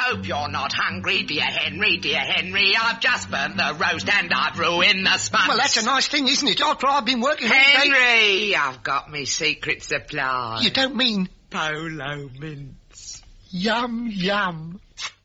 hope you're not hungry, dear Henry, dear Henry. I've just burnt the roast and I've ruined the sponge. Well, that's a nice thing, isn't it? After I've been working all day... Henry, I've got me secret supply. You don't mean... Polo mince. Yum, yum.